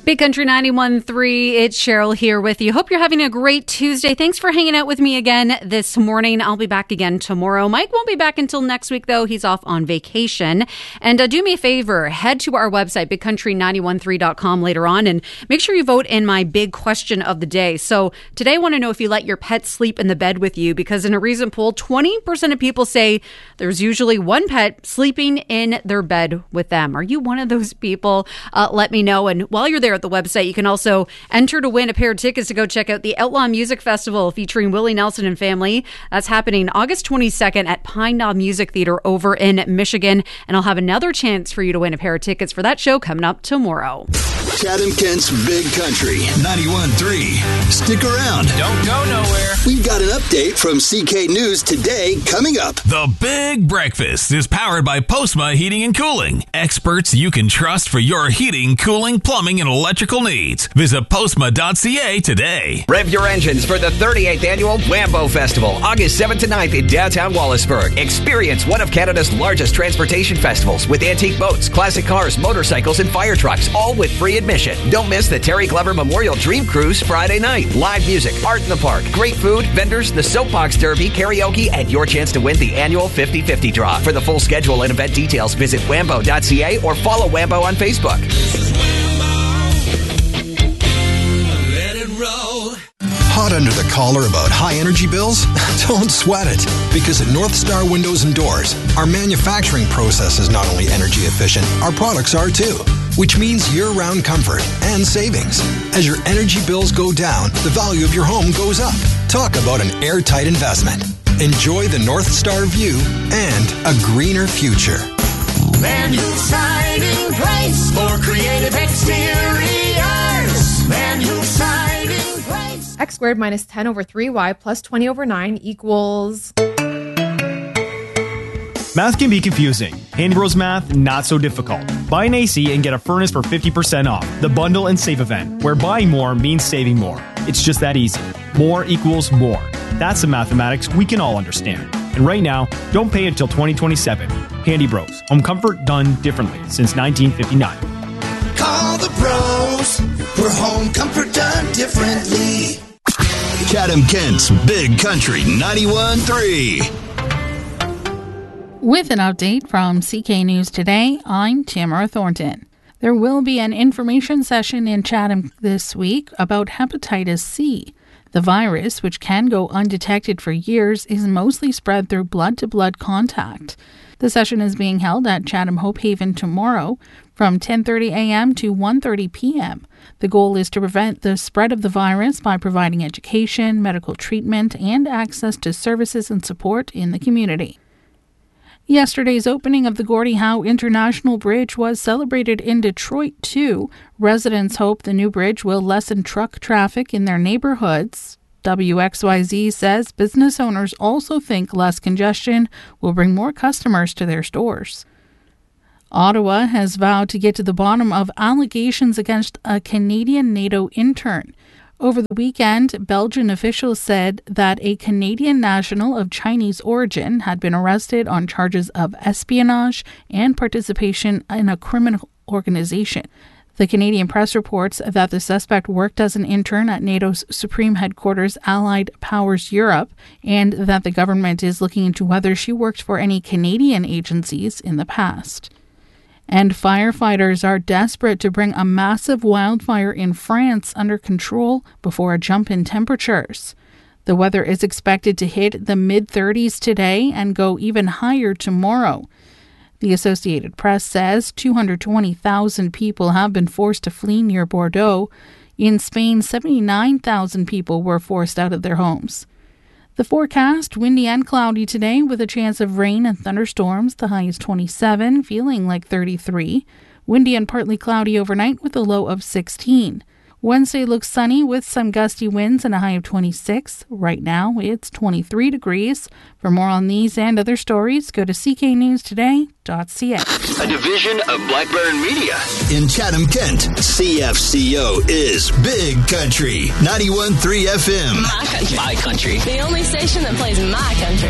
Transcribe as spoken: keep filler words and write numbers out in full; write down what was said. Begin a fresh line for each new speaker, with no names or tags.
Big Country ninety-one point three, it's Cheryl here with you. Hope you're having a great Tuesday. Thanks for hanging out with me again this morning. I'll be back again tomorrow. Mike won't be back until next week, though. He's off on vacation. And uh, do me a favor, head to our website, big country nine one three dot com later on, and make sure you vote in my big question of the day. So today I want to know if you let your pet sleep in the bed with you, because in a recent poll, twenty percent of people say there's usually one pet sleeping in their bed with them. Are you one of those people? Uh, let me know. And while you're there at the website, you can also enter to win a pair of tickets to go check out the Outlaw Music Festival featuring Willie Nelson and family. That's happening August twenty-second at Pine Knob Music Theater over in Michigan. And I'll have another chance for you to win a pair of tickets for that show coming up tomorrow.
Chatham Kent's Big Country ninety-one point three. Stick around.
Don't go nowhere.
We've got an update from C K News today coming up.
The Big Breakfast is powered by Postma Heating and Cooling. Experts you can trust for your heating, cooling, plumbing, and electrical needs. Visit postma dot c a today.
Rev your engines for the thirty-eighth Annual Wambo Festival, August seventh to ninth in downtown Wallaceburg. Experience one of Canada's largest transportation festivals with antique boats, classic cars, motorcycles, and fire trucks, all with free admission. Don't miss the Terry Glover Memorial Dream Cruise Friday night. Live music, art in the park, great food, vendors, the Soapbox Derby, karaoke, and your chance to win the annual fifty-fifty draw. For the full schedule and event details, visit wambo dot c a or follow Wambo on Facebook.
Hot under the collar about high energy bills? Don't sweat it, because at North Star Windows and Doors, our manufacturing process is not only energy efficient, our products are too, which means year-round comfort and savings. As your energy bills go down, the value of your home goes up. Talk about an airtight investment. Enjoy the North Star view and a greener future.
Van Hool Siding Price for creative exteriors. Van Hool Siding Price.
X squared minus ten over three y plus twenty over nine equals...
Math can be confusing. Handy Bros Math, not so difficult. Buy an A C and get a furnace for fifty percent off. The Bundle and Save event, where buying more means saving more. It's just that easy. More equals more. That's the mathematics we can all understand. And right now, don't pay until twenty twenty-seven. Handy Bros. Home comfort done differently since nineteen fifty-nine.
Call the pros for home comfort done differently.
Chatham Kent's Big Country ninety-one point three.
With an update from C K News Today, I'm Tamara Thornton. There will be an information session in Chatham this week about hepatitis C. The virus, which can go undetected for years, is mostly spread through blood-to-blood contact. The session is being held at Chatham Hope Haven tomorrow from ten thirty a.m. to one thirty p.m. The goal is to prevent the spread of the virus by providing education, medical treatment, and access to services and support in the community. Yesterday's opening of the Gordie Howe International Bridge was celebrated in Detroit, too. Residents hope the new bridge will lessen truck traffic in their neighborhoods. W X Y Z says business owners also think less congestion will bring more customers to their stores. Ottawa has vowed to get to the bottom of allegations against a Canadian NATO intern. Over the weekend, Belgian officials said that a Canadian national of Chinese origin had been arrested on charges of espionage and participation in a criminal organization. The Canadian press reports that the suspect worked as an intern at NATO's Supreme Headquarters Allied Powers Europe, and that the government is looking into whether she worked for any Canadian agencies in the past. And firefighters are desperate to bring a massive wildfire in France under control before a jump in temperatures. The weather is expected to hit the mid-thirties today and go even higher tomorrow. The Associated Press says two hundred twenty thousand people have been forced to flee near Bordeaux. In Spain, seventy-nine thousand people were forced out of their homes. The forecast, windy and cloudy today with a chance of rain and thunderstorms. The high is twenty-seven, feeling like thirty-three. Windy and partly cloudy overnight with a low of sixteen. Wednesday looks sunny with some gusty winds and a high of twenty-six. Right now, it's twenty-three degrees. For more on these and other stories, go to c k news today dot c a.
A division of Black Baron Media. In Chatham, Kent, C F C O is Big Country ninety-one point three F M.
My country. My country. The only station that plays my country.